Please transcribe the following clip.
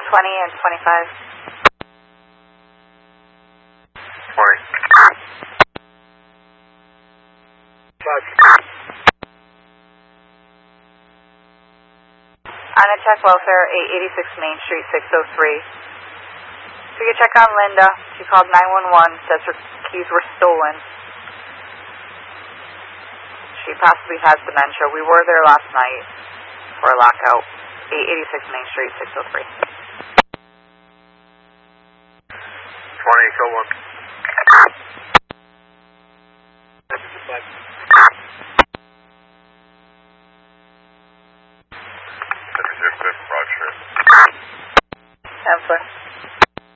20 and 25. 20. Anna check welfare, 886 Main Street, 603. So you can check on Linda. She called 911, says her keys were stolen. She possibly has dementia. We were there last night for a lockout. 886 Main Street, 603. 20, go 1.